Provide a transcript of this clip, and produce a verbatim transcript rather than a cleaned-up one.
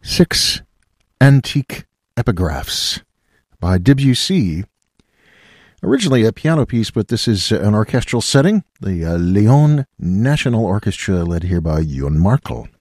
Six Antique Epigraphs by Debussy. Originally a piano piece, but this is an orchestral setting. The uh, Lyon National Orchestra, led here by Jon Markl.